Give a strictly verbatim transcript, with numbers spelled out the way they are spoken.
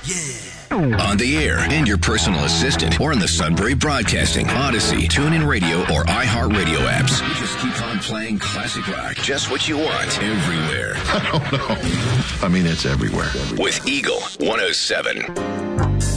Yeah. On the air and your personal assistant, or in the Sunbury Broadcasting, Odyssey, TuneIn Radio, or iHeartRadio apps. We just keep on playing classic rock. Just what you want, everywhere. I don't know. I mean, it's everywhere. With Eagle one oh seven.